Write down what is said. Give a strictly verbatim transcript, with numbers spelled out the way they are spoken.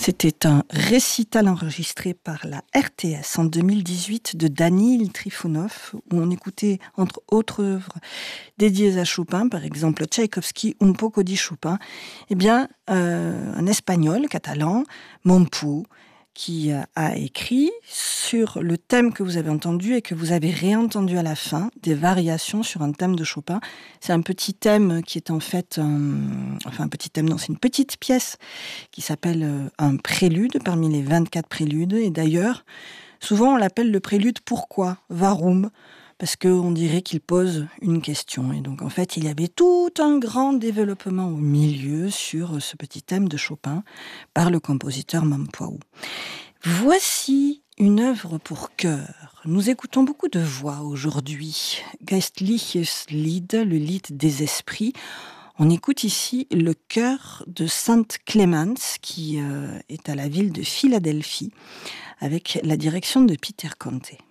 C'était un récital enregistré par la R T S en deux mille dix-huit de Danil Trifonov, où on écoutait entre autres œuvres dédiées à Chopin, par exemple Tchaïkovski, Un poco di Chopin, eh bien, euh, un espagnol catalan, Mompou, qui a écrit sur le thème que vous avez entendu et que vous avez réentendu à la fin, des variations sur un thème de Chopin. C'est un petit thème qui est en fait, un, enfin un petit thème, non, c'est une petite pièce qui s'appelle un prélude parmi les vingt-quatre préludes. Et d'ailleurs, souvent on l'appelle le prélude pourquoi, Warum, parce qu'on dirait qu'il pose une question. Et donc en fait, il y avait tout un grand développement au milieu sur ce petit thème de Chopin par le compositeur Mompou. Voici une œuvre pour chœur. Nous écoutons beaucoup de voix aujourd'hui. Geistliches Lied, le Lied des esprits. On écoute ici le chœur de Saint Clemens, qui euh, est à la ville de Philadelphie, avec la direction de Peter Conte.